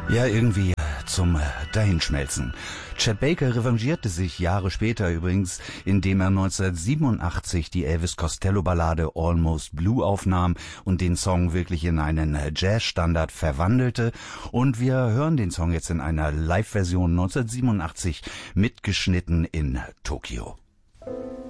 Ja, irgendwie zum Dahinschmelzen. Chet Baker revanchierte sich Jahre später übrigens, indem er 1987 die Elvis Costello-Ballade Almost Blue aufnahm und den Song wirklich in einen Jazzstandard verwandelte. Und wir hören den Song jetzt in einer Live-Version 1987 mitgeschnitten in Tokio.